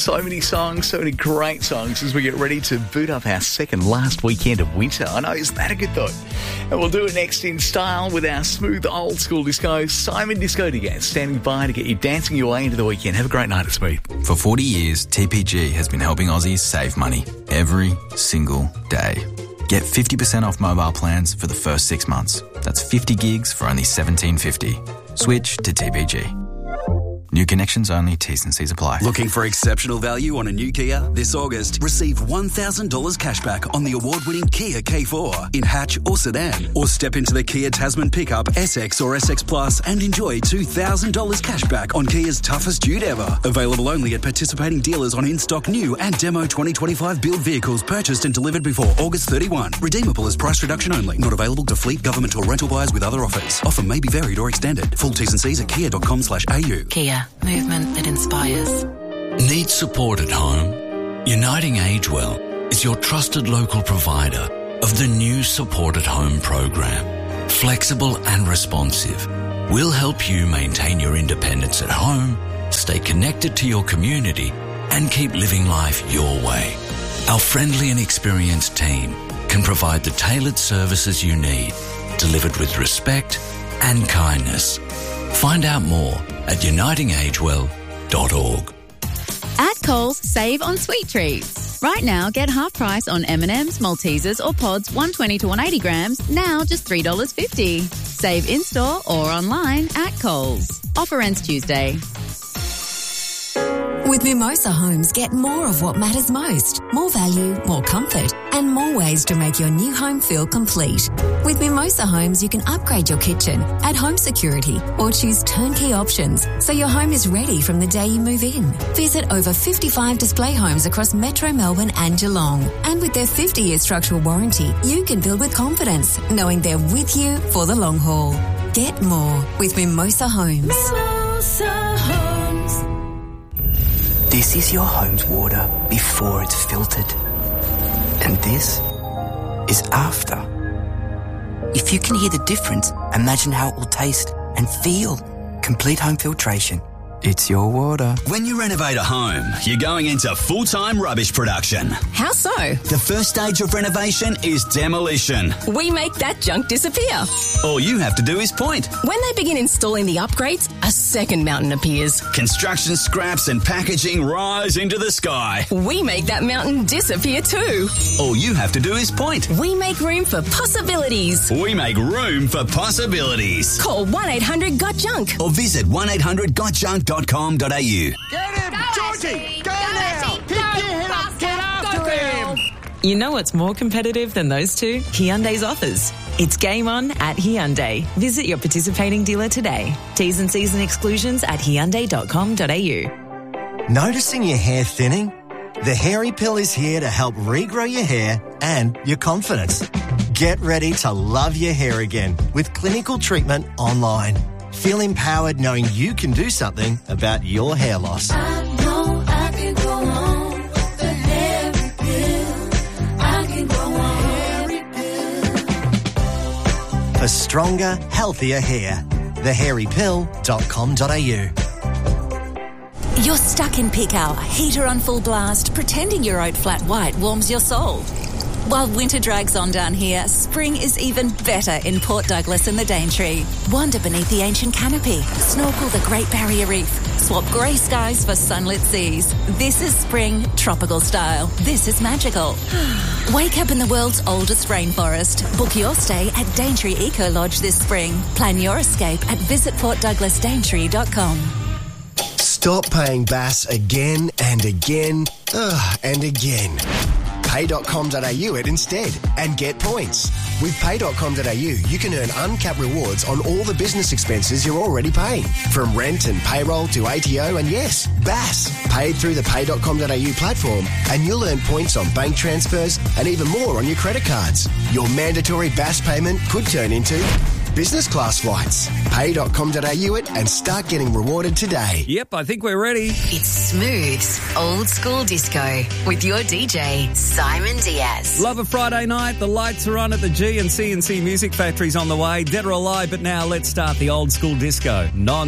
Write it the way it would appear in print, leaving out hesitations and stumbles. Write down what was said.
So many songs, so many great songs as we get ready to boot up our second last weekend of winter. I know, isn't that a good thought? And we'll do it next in style with our smooth old school disco. Simon Disco Diaz standing by to get you dancing your way into the weekend. Have a great night at Smooth. For 40 years, TPG has been helping Aussies save money every single day. Get 50% off mobile plans for the first 6 months. That's 50 gigs for only $17.50. Switch to TPG. New connections only, T's and C's apply. Looking for exceptional value on a new Kia? This August, receive $1,000 cashback on the award-winning Kia K4 in hatch or sedan. Or step into the Kia Tasman pickup, SX or SX Plus and enjoy $2,000 cashback on Kia's toughest dude ever. Available only at participating dealers on in-stock new and demo 2025 build vehicles purchased and delivered before August 31. Redeemable as price reduction only. Not available to fleet, government or rental buyers with other offers. Offer may be varied or extended. Full T's and C's at kia.com/au. Kia. Movement that inspires. Need support at home? Uniting Agewell is your trusted local provider of the new Support at Home program. Flexible and responsive, we'll help you maintain your independence at home, stay connected to your community, and keep living life your way. Our friendly and experienced team can provide the tailored services you need, delivered with respect and kindness. Find out more at unitingagewell.org. At Coles, save on sweet treats. Right now, get half price on M&M's, Maltesers or Pods 120 to 180 grams, now just $3.50. Save in-store or online at Coles. Offer ends Tuesday. With Mimosa Homes, get more of what matters most. More value, more comfort, and more ways to make your new home feel complete. With Mimosa Homes, you can upgrade your kitchen, add home security, or choose turnkey options so your home is ready from the day you move in. Visit over 55 display homes across Metro Melbourne and Geelong. And with their 50-year structural warranty, you can build with confidence, knowing they're with you for the long haul. Get more with Mimosa Homes. Mimosa Homes. This is your home's water before it's filtered. And this is after. If you can hear the difference, imagine how it will taste and feel. Complete home filtration. It's your water. When you renovate a home, you're going into full-time rubbish production. How so? The first stage of renovation is demolition. We make that junk disappear. All you have to do is point. When they begin installing the upgrades, a second mountain appears. Construction scraps and packaging rise into the sky. We make that mountain disappear too. All you have to do is point. We make room for possibilities. We make room for possibilities. Call 1-800-GOT-JUNK or visit 1-800-GOT-JUNK.com.au. Get him! Georgie! Go now! Pick your head up! Get after him! You know what's more competitive than those two? Hyundai's offers. It's game on at Hyundai. Visit your participating dealer today. T's and C's and exclusions at hyundai.com.au. Noticing your hair thinning? The Hairy Pill is here to help regrow your hair and your confidence. Get ready to love your hair again with clinical treatment online. Feel empowered knowing you can do something about your hair loss. I know I can go on the Hairy Pill. I can go on Hairy Pill. For stronger, healthier hair. thehairypill.com.au. You're stuck in peak hour, heater on full blast, pretending your oat flat white warms your soul. While winter drags on down here, spring is even better in Port Douglas and the Daintree. Wander beneath the ancient canopy, snorkel the Great Barrier Reef, swap grey skies for sunlit seas. This is spring, tropical style. This is magical. Wake up in the world's oldest rainforest. Book your stay at Daintree Eco Lodge this spring. Plan your escape at visitportdouglasdaintree.com. Stop paying BAS again and again and again. Pay.com.au it instead and get points. With Pay.com.au, you can earn uncapped rewards on all the business expenses you're already paying. From rent and payroll to ATO and yes, BAS. Paid through the Pay.com.au platform and you'll earn points on bank transfers and even more on your credit cards. Your mandatory BAS payment could turn into business class flights. Pay.com.au it and start getting rewarded today. Yep, I think we're ready. It's Smooth's Old School Disco with your DJ, Simon Diaz. Love a Friday night. The lights are on at the G&C Music Factory's on the way. Dead or alive, but now let's start the old school disco.